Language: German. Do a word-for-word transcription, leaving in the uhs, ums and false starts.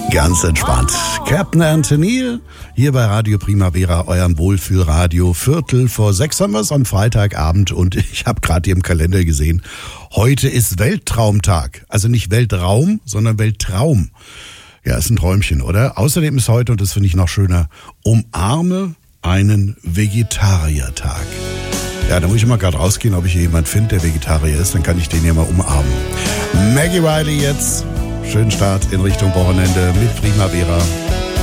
Ganz entspannt. Captain Anthony, hier bei Radio Primavera, eurem Wohlfühlradio. Viertel vor sechs haben wir es am Freitagabend und ich habe gerade hier im Kalender gesehen, heute ist Weltraumtag. Also nicht Weltraum, sondern Weltraum. Ja, ist ein Träumchen, oder? Außerdem ist heute, und das finde ich noch schöner, umarme einen Vegetariertag. Ja, da muss ich mal gerade rausgehen, ob ich hier jemand finde, der Vegetarier ist, dann kann ich den ja mal umarmen. Maggie Riley jetzt. Schönen Start in Richtung Wochenende mit Primavera.